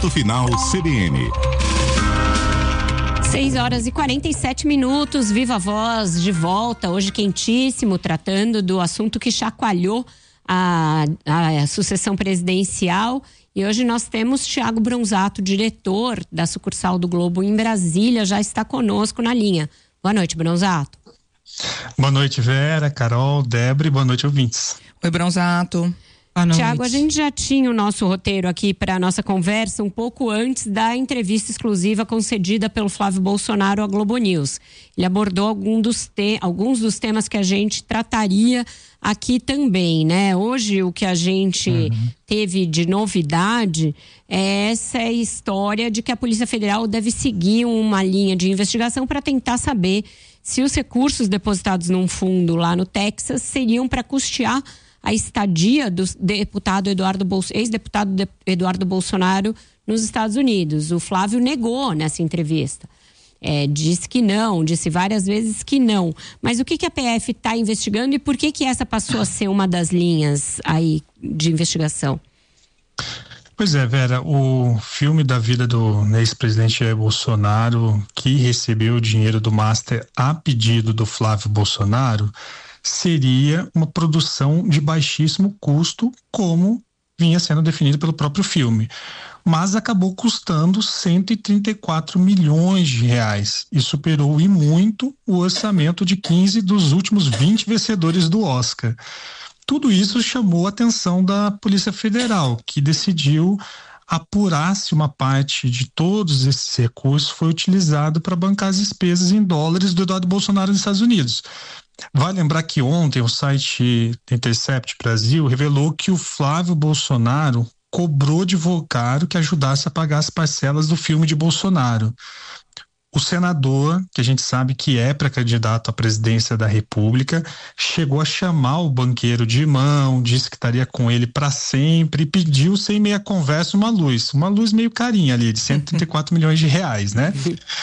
Ponto Final CBN. 6h47. Viva Voz de volta, hoje quentíssimo, tratando do assunto que chacoalhou a sucessão presidencial. E hoje nós temos Thiago Bronzato, diretor da sucursal do Globo em Brasília, já está conosco na linha. Boa noite, Bronzato. Boa noite, Vera, Carol, Débora, e boa noite, ouvintes. Oi, Bronzato. Tiago, a gente já tinha o nosso roteiro aqui para a nossa conversa um pouco antes da entrevista exclusiva concedida pelo Flávio Bolsonaro à Globo News. Ele abordou alguns dos temas que a gente trataria aqui também, né? Hoje o que a gente teve de novidade é essa história de que a Polícia Federal deve seguir uma linha de investigação para tentar saber se os recursos depositados num fundo lá no Texas seriam para custear a estadia do ex-deputado Eduardo Bolsonaro nos Estados Unidos. O Flávio negou nessa entrevista. Disse que não, disse várias vezes que não. Mas o que a PF está investigando e por que essa passou a ser uma das linhas aí de investigação? Pois é, Vera, o filme da vida do ex-presidente Jair Bolsonaro, que recebeu o dinheiro do Master a pedido do Flávio Bolsonaro, seria uma produção de baixíssimo custo, como vinha sendo definido pelo próprio filme. Mas acabou custando 134 milhões de reais e superou e muito o orçamento de 15 dos últimos 20 vencedores do Oscar. Tudo isso chamou a atenção da Polícia Federal, que decidiu apurar se uma parte de todos esses recursos foi utilizado para bancar as despesas em dólares do Eduardo Bolsonaro nos Estados Unidos. Vale lembrar que ontem o site Intercept Brasil revelou que o Flávio Bolsonaro cobrou de advogado que ajudasse a pagar as parcelas do filme de Bolsonaro. O senador, que a gente sabe que é pré-candidato à presidência da República, chegou a chamar o banqueiro de irmão, disse que estaria com ele para sempre e pediu, sem meia conversa, uma luz meio carinha ali, de 134 milhões de reais, né?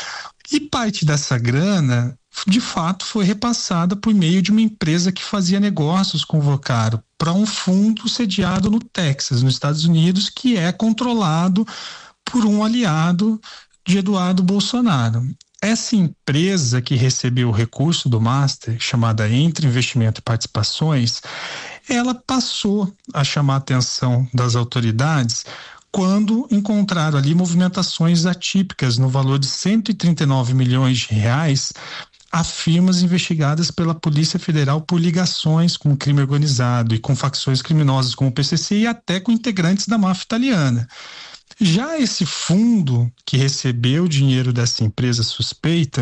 E parte dessa grana, de fato, foi repassada por meio de uma empresa que fazia negócios com o Vocaro para um fundo sediado no Texas, nos Estados Unidos, que é controlado por um aliado de Eduardo Bolsonaro. Essa empresa que recebeu o recurso do Master, chamada Entre Investimento e Participações, ela passou a chamar a atenção das autoridades quando encontraram ali movimentações atípicas no valor de 139 milhões de reais a firmas investigadas pela Polícia Federal por ligações com o crime organizado e com facções criminosas como o PCC e até com integrantes da máfia italiana. Já esse fundo que recebeu o dinheiro dessa empresa suspeita,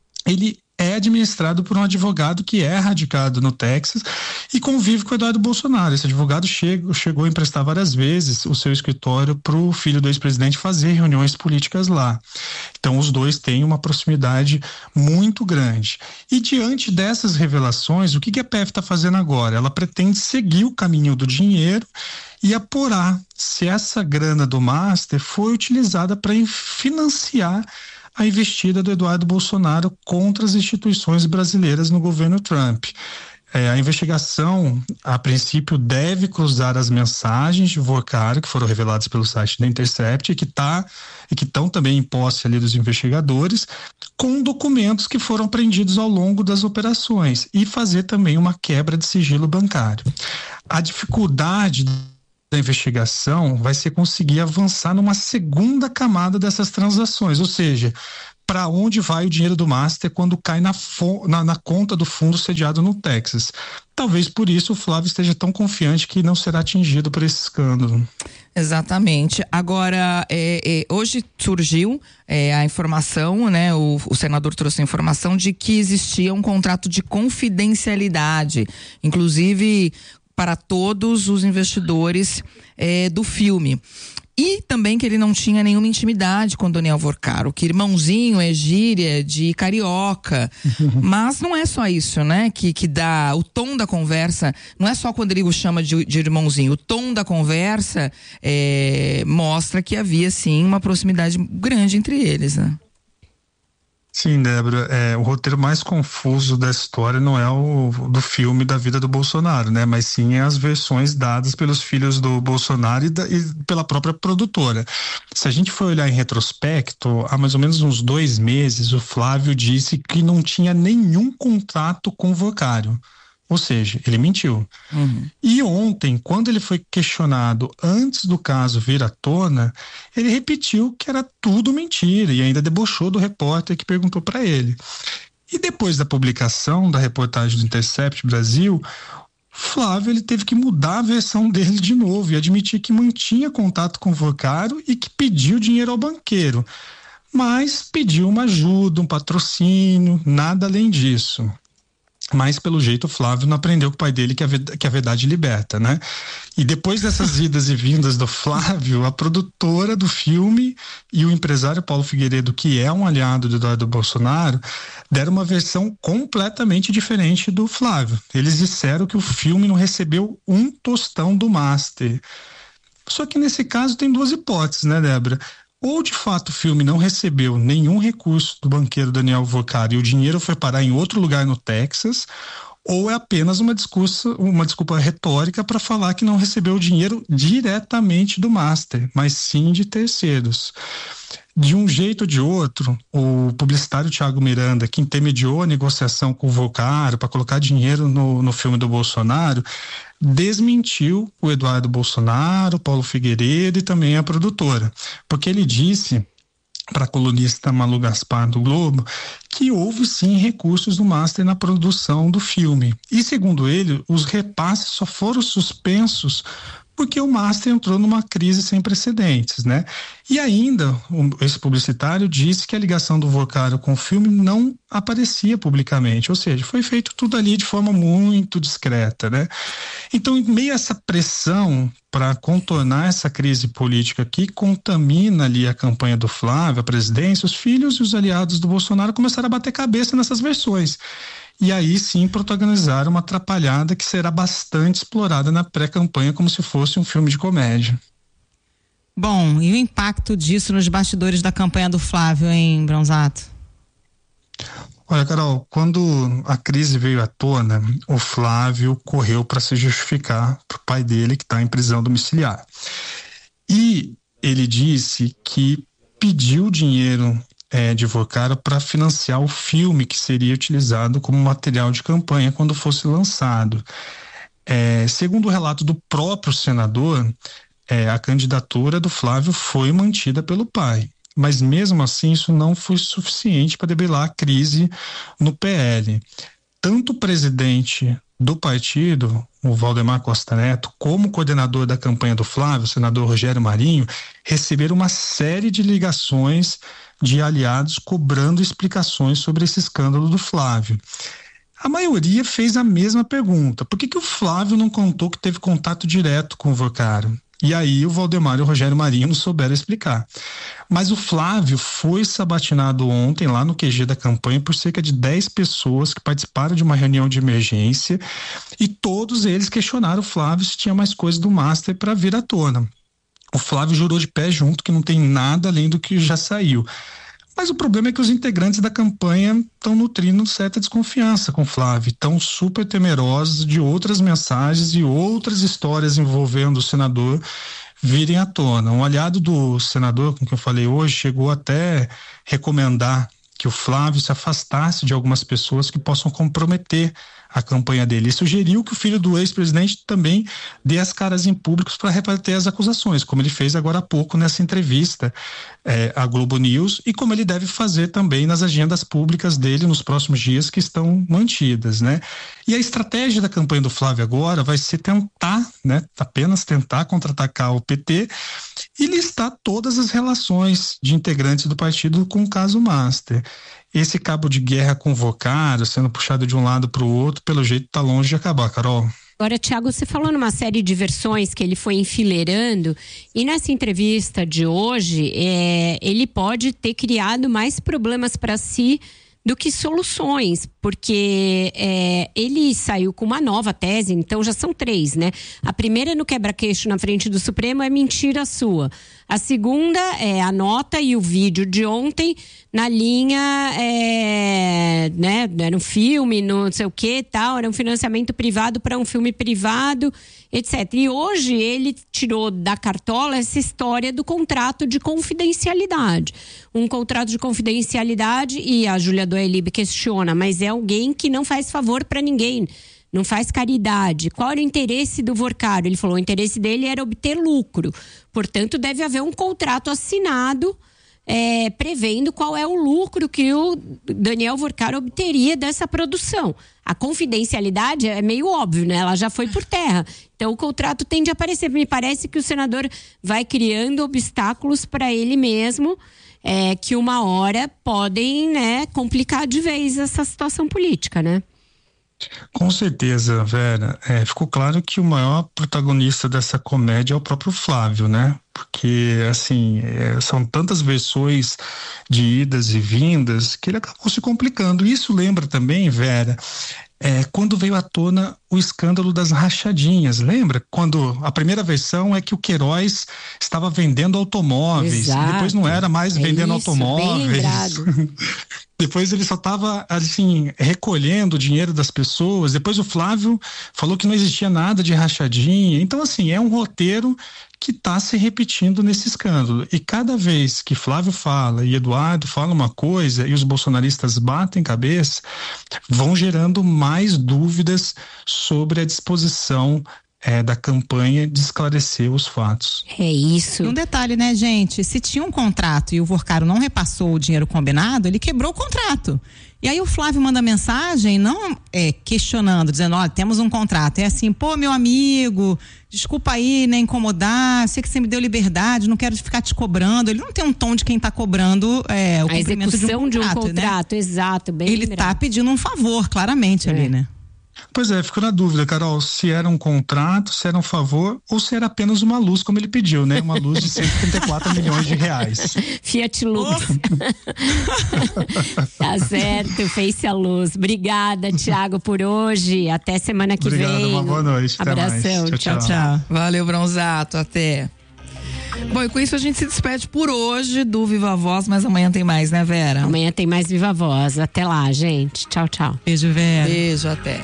ele é administrado por um advogado que é radicado no Texas e convive com o Eduardo Bolsonaro. Esse advogado chegou a emprestar várias vezes o seu escritório para o filho do ex-presidente fazer reuniões políticas lá. Então os dois têm uma proximidade muito grande. E diante dessas revelações, o que a PF está fazendo agora? Ela pretende seguir o caminho do dinheiro e apurar se essa grana do Master foi utilizada para financiar a investida do Eduardo Bolsonaro contra as instituições brasileiras no governo Trump. A investigação, a princípio, deve cruzar as mensagens de Vocaro, que foram reveladas pelo site da Intercept e que estão também em posse ali dos investigadores, com documentos que foram apreendidos ao longo das operações e fazer também uma quebra de sigilo bancário. A dificuldade da investigação vai ser conseguir avançar numa segunda camada dessas transações, ou seja, para onde vai o dinheiro do Master quando cai na conta do fundo sediado no Texas. Talvez por isso o Flávio esteja tão confiante que não será atingido por esse escândalo. Exatamente. Agora, hoje surgiu a informação, né? O senador trouxe a informação de que existia um contrato de confidencialidade, inclusive para todos os investidores do filme. E também que ele não tinha nenhuma intimidade com Daniel Vocaro, que irmãozinho é gíria de carioca. Mas não é só isso, né? Que dá o tom da conversa, não é só quando ele o chama de irmãozinho. O tom da conversa mostra que havia, sim, uma proximidade grande entre eles, né? Sim, Débora, o roteiro mais confuso da história não é o do filme da vida do Bolsonaro, né? Mas sim as versões dadas pelos filhos do Bolsonaro e pela própria produtora. Se a gente for olhar em retrospecto, há mais ou menos uns 2 meses, o Flávio disse que não tinha nenhum contato com o Vocário. Ou seja, ele mentiu. E ontem, quando ele foi questionado antes do caso vir à tona, ele repetiu que era tudo mentira e ainda debochou do repórter que perguntou para ele. E depois da publicação da reportagem do Intercept Brasil, Flávio ele teve que mudar a versão dele de novo e admitir que mantinha contato com o Vocário e que pediu dinheiro ao banqueiro. Mas pediu uma ajuda, um patrocínio, nada além disso. Mas, pelo jeito, o Flávio não aprendeu com o pai dele que a verdade liberta, né? E depois dessas idas e vindas do Flávio, a produtora do filme e o empresário Paulo Figueiredo, que é um aliado do Eduardo Bolsonaro, deram uma versão completamente diferente do Flávio. Eles disseram que o filme não recebeu um tostão do Master. Só que nesse caso tem 2 hipóteses, né, Débora? Ou de fato o filme não recebeu nenhum recurso do banqueiro Daniel Vocário e o dinheiro foi parar em outro lugar no Texas, ou é apenas uma desculpa retórica para falar que não recebeu o dinheiro diretamente do Master, mas sim de terceiros. De um jeito ou de outro, o publicitário Thiago Miranda, que intermediou a negociação com o Vocário para colocar dinheiro no filme do Bolsonaro, desmentiu o Eduardo Bolsonaro, Paulo Figueiredo e também a produtora, porque ele disse para a colunista Malu Gaspar do Globo que houve sim recursos do Master na produção do filme. E segundo ele, os repasses só foram suspensos porque o Master entrou numa crise sem precedentes, né? E ainda, esse publicitário disse que a ligação do Vocário com o filme não aparecia publicamente, ou seja, foi feito tudo ali de forma muito discreta, né? Então, em meio a essa pressão para contornar essa crise política que contamina ali a campanha do Flávio, a presidência, os filhos e os aliados do Bolsonaro começaram a bater cabeça nessas versões. E aí sim protagonizaram uma atrapalhada que será bastante explorada na pré-campanha como se fosse um filme de comédia. Bom, e o impacto disso nos bastidores da campanha do Flávio, hein, Bronzato? Olha, Carol, quando a crise veio à tona, o Flávio correu para se justificar para o pai dele, que está em prisão domiciliar. E ele disse que pediu dinheiro de Vocário para financiar o filme que seria utilizado como material de campanha quando fosse lançado. Segundo o relato do próprio senador, a candidatura do Flávio foi mantida pelo pai. Mas mesmo assim isso não foi suficiente para debelar a crise no PL. Tanto o presidente do partido, o Valdemar Costa Neto, como o coordenador da campanha do Flávio, o senador Rogério Marinho, receberam uma série de ligações de aliados cobrando explicações sobre esse escândalo do Flávio. A maioria fez a mesma pergunta: por que o Flávio não contou que teve contato direto com o Vocário? E aí o Valdemar e o Rogério Marinho não souberam explicar. Mas o Flávio foi sabatinado ontem lá no QG da campanha por cerca de 10 pessoas que participaram de uma reunião de emergência e todos eles questionaram o Flávio se tinha mais coisa do Master para vir à tona. O Flávio jurou de pé junto que não tem nada além do que já saiu. Mas o problema é que os integrantes da campanha estão nutrindo certa desconfiança com o Flávio, estão super temerosos de outras mensagens e outras histórias envolvendo o senador virem à tona. Um aliado do senador, com quem eu falei hoje, chegou até recomendar que o Flávio se afastasse de algumas pessoas que possam comprometer a campanha dele. E sugeriu que o filho do ex-presidente também dê as caras em públicos para rebater as acusações, como ele fez agora há pouco nessa entrevista à Globo News e como ele deve fazer também nas agendas públicas dele nos próximos dias que estão mantidas, né? E a estratégia da campanha do Flávio agora vai ser tentar, né, apenas tentar contra-atacar o PT e listar todas as relações de integrantes do partido com o caso Master. Esse cabo de guerra com o Vocário sendo puxado de um lado para o outro, pelo jeito está longe de acabar, Carol. Agora, Thiago, você falou numa série de versões que ele foi enfileirando e nessa entrevista de hoje, ele pode ter criado mais problemas para si do que soluções, porque ele saiu com uma nova tese, então já são 3, né? A primeira no quebra-queixo na frente do Supremo é mentira sua. A segunda é a nota e o vídeo de ontem na linha, né? Era um filme, não sei o que tal, era um financiamento privado para um filme privado, etc. E hoje ele tirou da cartola essa história do contrato de confidencialidade. Um contrato de confidencialidade, e a Júlia Doelib questiona, mas é alguém que não faz favor para ninguém, não faz caridade. Qual era o interesse do Vorcaro? Ele falou, o interesse dele era obter lucro. Portanto, deve haver um contrato assinado prevendo qual é o lucro que o Daniel Vorcaro obteria dessa produção. A confidencialidade é meio óbvio, né? Ela já foi por terra. Então, o contrato tende a aparecer. Me parece que o senador vai criando obstáculos para ele mesmo, que uma hora podem, né, complicar de vez essa situação política, né? Com certeza, Vera. Ficou claro que o maior protagonista dessa comédia é o próprio Flávio, né? Porque, assim, são tantas versões de idas e vindas que ele acabou se complicando. Isso lembra também, Vera, quando veio à tona o escândalo das rachadinhas, lembra? Quando a primeira versão é que o Queiroz estava vendendo automóveis, Exato. E depois não era mais vendendo automóveis. Bem lembrado. Depois ele só estava, assim, recolhendo o dinheiro das pessoas. Depois o Flávio falou que não existia nada de rachadinha. Então, assim, é um roteiro que está se repetindo nesse escândalo. E cada vez que Flávio fala e Eduardo fala uma coisa e os bolsonaristas batem cabeça, vão gerando mais dúvidas sobre a disposição da campanha de esclarecer os fatos. É isso. E um detalhe, né, gente? Se tinha um contrato e o Vorcaro não repassou o dinheiro combinado, ele quebrou o contrato. E aí o Flávio manda mensagem, não questionando, dizendo, olha, temos um contrato. É assim, pô, meu amigo, desculpa aí, né, incomodar, sei que você me deu liberdade, não quero ficar te cobrando. Ele não tem um tom de quem tá cobrando o cumprimento de um contrato, né? Exato, bem Ele lembrado. tá pedindo um favor, claramente, ali, né? Pois ficou na dúvida, Carol, se era um contrato, se era um favor ou se era apenas uma luz, como ele pediu, né? Uma luz de 134 milhões de reais. Fiat Lux. Tá certo, fez-se a luz. Obrigada, Thiago, por hoje. Até semana que vem. Obrigado, uma boa noite. Abração. Até mais. Tchau, tchau. Valeu, Bronzato. Até. Bom, e com isso a gente se despede por hoje do Viva Voz, mas amanhã tem mais, né, Vera? Amanhã tem mais Viva Voz. Até lá, gente. Tchau, tchau. Beijo, Vera. Beijo, até.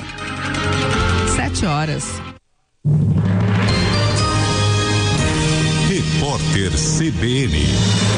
7h. Repórter CBN.